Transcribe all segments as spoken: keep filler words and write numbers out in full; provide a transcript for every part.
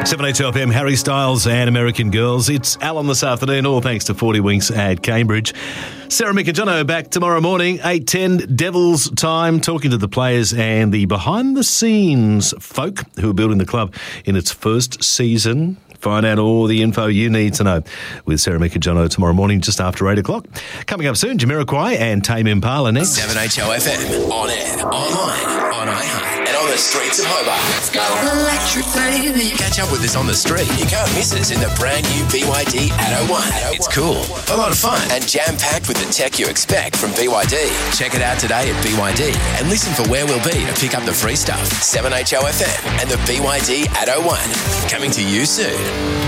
seven H L F M, Harry Styles and American Girls. It's Alan this afternoon, all thanks to forty Winks at Cambridge. Sarah Micajono back tomorrow morning, eight ten, Devils time, talking to the players and the behind-the-scenes folk who are building the club in its first season. Find out all the info you need to know with Sarah Micajono tomorrow morning just after eight o'clock. Coming up soon, Jamiroquai and Tame Impala next. seven H L F M, on air, online, on iHeart, and on the streets of Hobart. Let's go. Electric baby. Catch up with us on the street. You can't miss us in the brand new B Y D Atto one. It's cool, a lot of fun, and jam-packed with the tech you expect from B Y D. Check it out today at B Y D and listen for where we'll be to pick up the free stuff. seven H L F M and the B Y D Atto one. Coming to you soon.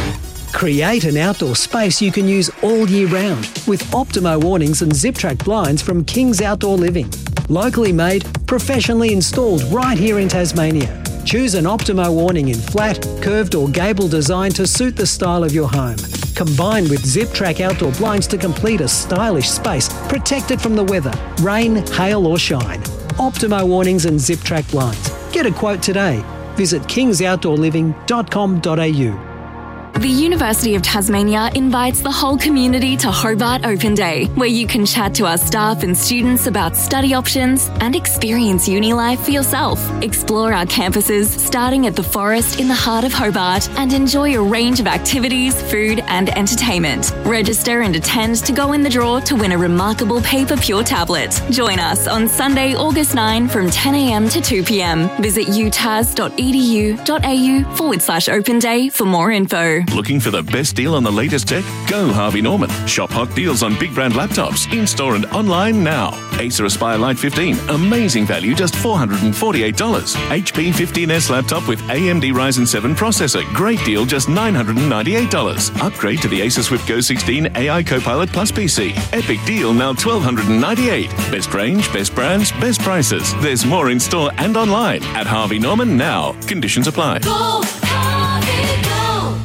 Create an outdoor space you can use all year round with Optimo awnings and Zip-Track blinds from King's Outdoor Living. Locally made, professionally installed right here in Tasmania. Choose an Optimo awning in flat, curved or gable design to suit the style of your home. Combined with Zip-Track outdoor blinds to complete a stylish space protected from the weather, rain, hail or shine. Optimo awnings and Zip-Track blinds. Get a quote today. Visit kings outdoor living dot com dot a u. The University of Tasmania invites the whole community to Hobart Open Day, where you can chat to our staff and students about study options and experience uni life for yourself. Explore our campuses, starting at the Forest in the heart of Hobart, and enjoy a range of activities, food and entertainment. Register and attend to go in the draw to win a remarkable Paper Pure tablet. Join us on Sunday, August ninth from ten a m to two p m. Visit utas dot e d u dot a u forward slash open day for more info. Looking for the best deal on the latest tech? Go Harvey Norman. Shop hot deals on big brand laptops, in-store and online now. Acer Aspire Lite fifteen, amazing value, just four hundred forty-eight dollars. H P fifteen S laptop with A M D Ryzen seven processor, great deal, just nine hundred ninety-eight dollars. Upgrade to the Acer Swift Go sixteen A I Copilot Plus P C. Epic deal, now one thousand two hundred ninety-eight dollars. Best range, best brands, best prices. There's more in-store and online at Harvey Norman now. Conditions apply. Go, Harvey, go.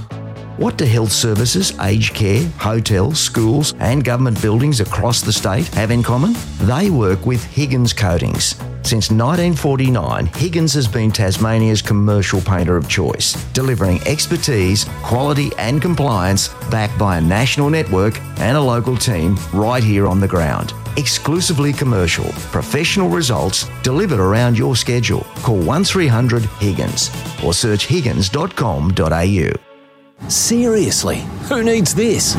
What do health services, aged care, hotels, schools and government buildings across the state have in common? They work with Higgins Coatings. Since nineteen forty-nine, Higgins has been Tasmania's commercial painter of choice, delivering expertise, quality and compliance backed by a national network and a local team right here on the ground. Exclusively commercial, professional results delivered around your schedule. Call one three hundred Higgins or search higgins dot com dot a u. Seriously, who needs this?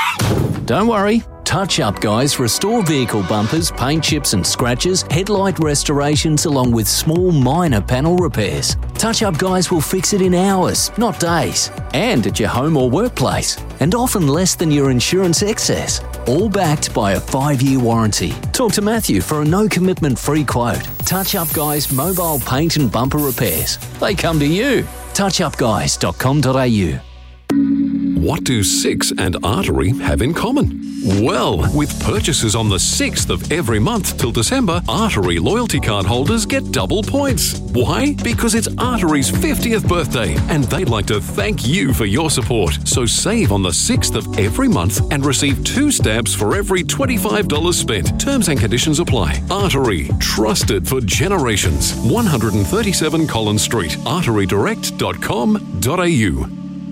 Don't worry. Touch Up Guys restore vehicle bumpers, paint chips and scratches, headlight restorations along with small minor panel repairs. Touch Up Guys will fix it in hours, not days. And at your home or workplace. And often less than your insurance excess. All backed by a five-year warranty. Talk to Matthew for a no-commitment free quote. Touch Up Guys mobile paint and bumper repairs. They come to you. touch up guys dot com dot a u. What do Six and Artery have in common? Well, with purchases on the sixth of every month till December, Artery loyalty card holders get double points. Why? Because it's Artery's fiftieth birthday and they'd like to thank you for your support. So save on the sixth of every month and receive two stamps for every twenty-five dollars spent. Terms and conditions apply. Artery, trusted for generations. one thirty-seven Collins Street, artery direct dot com dot a u.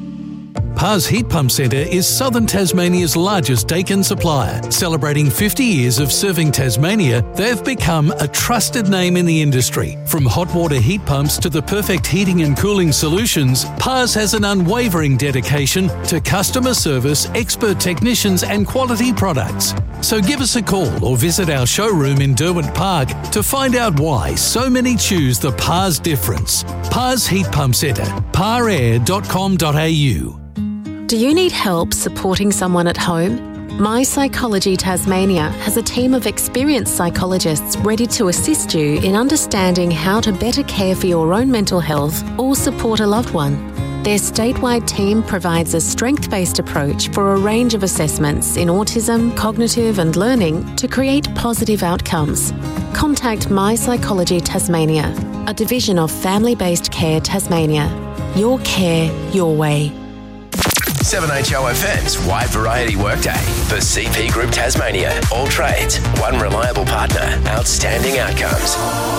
Pars Heat Pump Centre is Southern Tasmania's largest Daikin supplier. Celebrating fifty years of serving Tasmania, they've become a trusted name in the industry. From hot water heat pumps to the perfect heating and cooling solutions, Pars has an unwavering dedication to customer service, expert technicians and quality products. So give us a call or visit our showroom in Derwent Park to find out why so many choose the Pars difference. Pars Heat Pump Centre, par air dot com dot a u. Do you need help supporting someone at home? My Psychology Tasmania has a team of experienced psychologists ready to assist you in understanding how to better care for your own mental health or support a loved one. Their statewide team provides a strength-based approach for a range of assessments in autism, cognitive and learning to create positive outcomes. Contact My Psychology Tasmania, a division of Family-Based Care Tasmania. Your care, your way. seven H O F M's Wide Variety Workday for C P Group Tasmania. All trades, one reliable partner, outstanding outcomes.